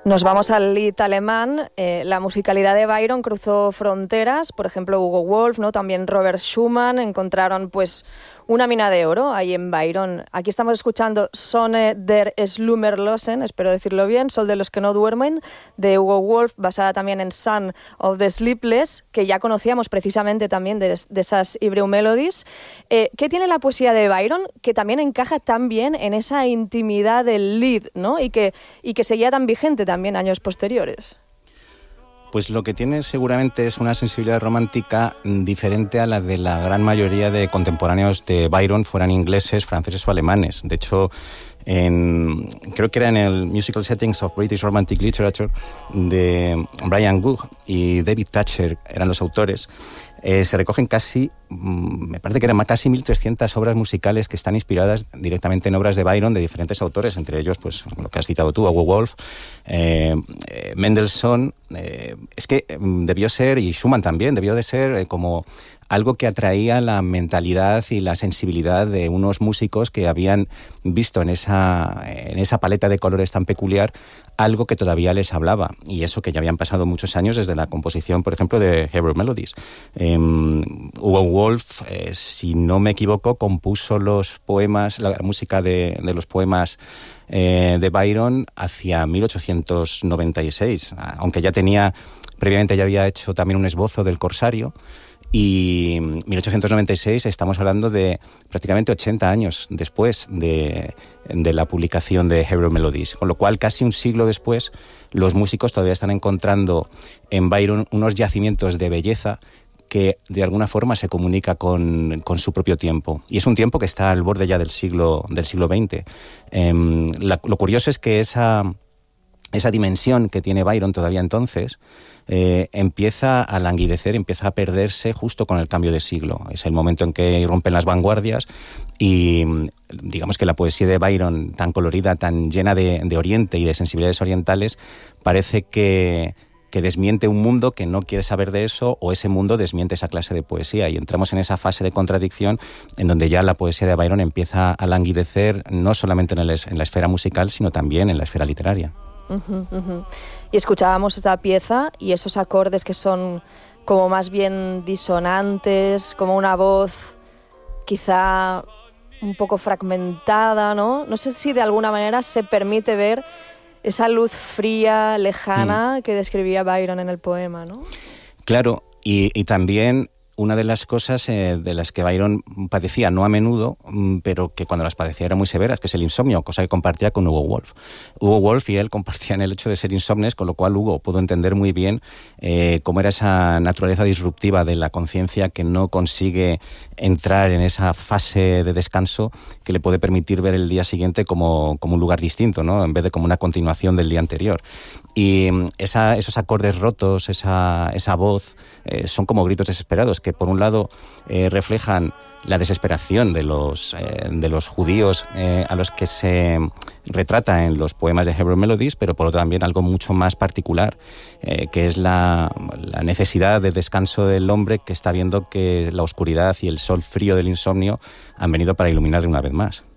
Nos vamos al lead alemán. La musicalidad de Byron cruzó fronteras. Por ejemplo, Hugo Wolf, ¿no? También Robert Schumann encontraron pues una mina de oro ahí en Byron. Aquí estamos escuchando Sonne der Slummerlosen, espero decirlo bien, Sol de los que no duermen, de Hugo Wolf, basada también en Son of the Sleepless, que ya conocíamos precisamente también de esas Hebrew Melodies. ¿Qué tiene la poesía de Byron que también encaja tan bien en esa intimidad del lead, ¿no? y que seguía tan vigente también años posteriores? Pues lo que tiene seguramente es una sensibilidad romántica diferente a la de la gran mayoría de contemporáneos de Byron, fueran ingleses, franceses o alemanes. De hecho, creo que era en el Musical Settings of British Romantic Literature de Brian Gough y David Thatcher, eran los autores. Se recogen casi, me parece que eran casi 1.300 obras musicales que están inspiradas directamente en obras de Byron de diferentes autores, entre ellos, pues, lo que has citado tú, Hugo Wolf, Mendelssohn. Es que debió ser, y Schumann también, debió de ser como algo que atraía la mentalidad y la sensibilidad de unos músicos que habían visto en esa paleta de colores tan peculiar algo que todavía les hablaba, y eso que ya habían pasado muchos años desde la composición, por ejemplo, de Hebrew Melodies. Hugo Wolf, si no me equivoco, compuso los poemas, la música de los poemas de Byron hacia 1896, aunque previamente ya había hecho también un esbozo del Corsario. Y 1896 estamos hablando de prácticamente 80 años después de la publicación de Hebrew Melodies, con lo cual casi un siglo después los músicos todavía están encontrando en Byron unos yacimientos de belleza que de alguna forma se comunica con su propio tiempo, y es un tiempo que está al borde ya del siglo XX. Lo curioso es que esa dimensión que tiene Byron todavía entonces empieza a languidecer, empieza a perderse justo con el cambio de siglo. Es el momento en que irrumpen las vanguardias y digamos que la poesía de Byron, tan colorida, tan llena de oriente y de sensibilidades orientales, parece que desmiente un mundo que no quiere saber de eso, o ese mundo desmiente esa clase de poesía, y entramos en esa fase de contradicción en donde ya la poesía de Byron empieza a languidecer no solamente en la esfera musical, sino también en la esfera literaria. Y escuchábamos esta pieza y esos acordes que son como más bien disonantes, como una voz quizá un poco fragmentada, ¿no? No sé si de alguna manera se permite ver esa luz fría, lejana que describía Byron en el poema, ¿no? Claro, y también una de las cosas de las que Byron padecía, no a menudo, pero que cuando las padecía eran muy severas, que es el insomnio, cosa que compartía con Hugo Wolf. Hugo Wolf y él compartían el hecho de ser insomnes, con lo cual Hugo pudo entender muy bien cómo era esa naturaleza disruptiva de la conciencia que no consigue entrar en esa fase de descanso que le puede permitir ver el día siguiente como un lugar distinto, ¿no? En vez de como una continuación del día anterior. Y esos acordes rotos, esa voz, son como gritos desesperados que por un lado reflejan la desesperación de los judíos a los que se retrata en los poemas de Hebrew Melodies, pero por otro también algo mucho más particular, que es la necesidad de descanso del hombre que está viendo que la oscuridad y el sol frío del insomnio han venido para iluminarle una vez más.